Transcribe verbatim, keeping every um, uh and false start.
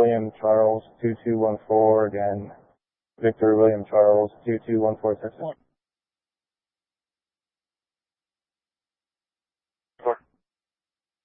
William Charles two two one four, again, Victor William Charles two two one four six.